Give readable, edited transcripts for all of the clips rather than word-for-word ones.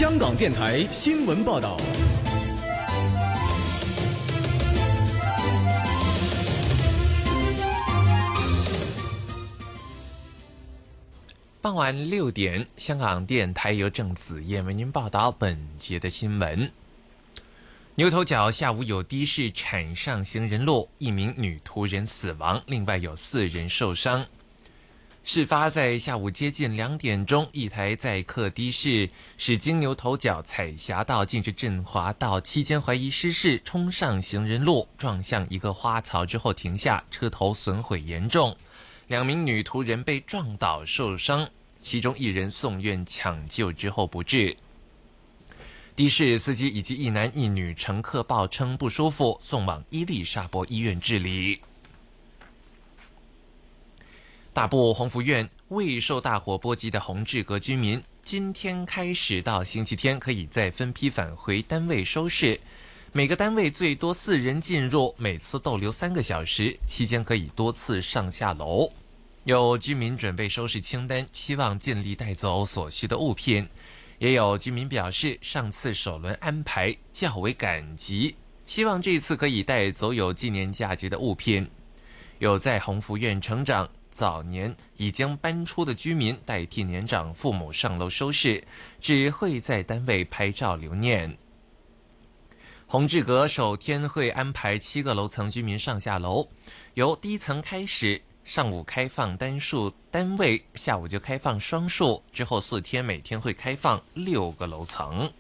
香港电台新闻报道。 傍晚6点，香港电台由郑子燕为您报道本节的新闻。牛头角下午有的士铲上行人路，1名女途人死亡，另外有4人受伤。事发在下午接近2点钟，一台载客的士驶经牛头角彩霞道进至振华道期间，怀疑失事冲上行人路，撞向一个花槽之后停下，车头损毁严重。2名女途人被撞倒受伤，其中1人送院抢救之后不治。的士司机以及1男1女乘客报称不舒服，送往伊利沙伯医院治理。大埔鸿福苑未受大火波及的洪志阁居民，今天开始到星期天可以再分批返回单位收拾。每个单位最多4人进入，每次逗留3个小时，期间可以多次上下楼。有居民准备收拾清单，希望尽力带走所需的物品。也有居民表示，上次首轮安排较为赶急，希望这次可以带走有纪念价值的物品。有在鸿福苑成长、早年已经搬出的居民代替年长父母上楼收拾，只会在单位拍照留念。洪志阁首天会安排7个楼层居民上下楼，由第1层开始，上午开放单数单位，下午就开放双数，之后4天每天会开放6个楼层。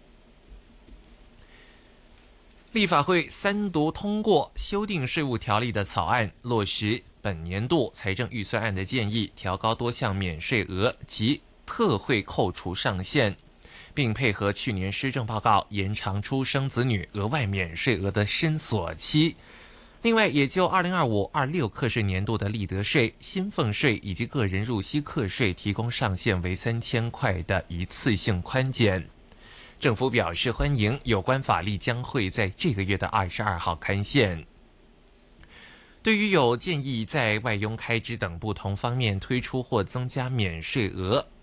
立法会3读通过修订税务条例的草案，落实本年度财政预算案的建议，调高多项免税额及特惠扣除上限，并配合去年施政报告，延长出生子女额外免税额的申索期。另外，也就2025-26课税年度的利得税、薪俸税以及个人入息课税提供上限为3000块的一次性宽减。政府表示欢迎，有关法律将会在这个月的22号刊宪。对于有建议在外佣开支等不同方面推出或增加免税额，